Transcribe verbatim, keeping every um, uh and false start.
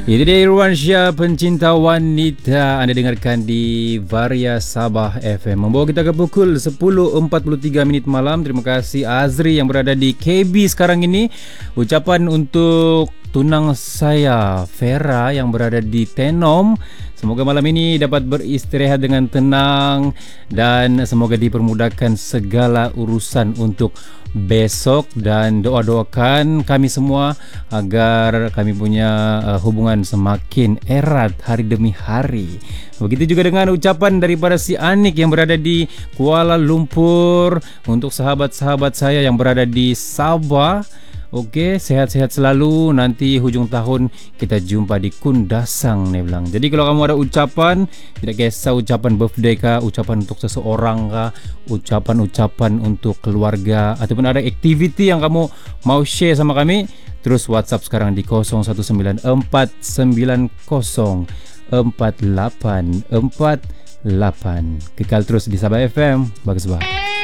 Itu dia Irwan Syah, pencinta wanita. Anda dengarkan di Varia Sabah F M. Membawa kita ke pukul sepuluh empat puluh tiga minit malam. Terima kasih Azri yang berada di K B sekarang ini. Ucapan untuk tunang saya Vera yang berada di Tenom. Semoga malam ini dapat beristirahat dengan tenang dan semoga dipermudahkan segala urusan untuk besok, dan doa-doakan kami semua agar kami punya uh, hubungan semakin erat hari demi hari. Begitu juga dengan ucapan daripada si Anik yang berada di Kuala Lumpur, untuk sahabat-sahabat saya yang berada di Sabah. Okey, sehat-sehat selalu. Nanti hujung tahun kita jumpa di Kundasang, dia bilang. Jadi kalau kamu ada ucapan, tidak kisah ucapan birthday kah, ucapan untuk seseorang kah, ucapan-ucapan untuk keluarga, ataupun ada aktiviti yang kamu mau share sama kami, terus WhatsApp sekarang di kosong satu sembilan empat sembilan kosong empat lapan empat lapan. Kekal terus di Sabah F M. Bagus bah.